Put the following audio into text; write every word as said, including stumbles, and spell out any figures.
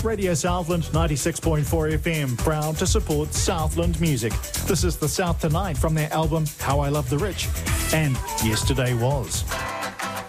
Radio Southland ninety-six point four F M, proud to support Southland music. This is The South Tonight from their album How I Love the Rich, and Yesterday Was.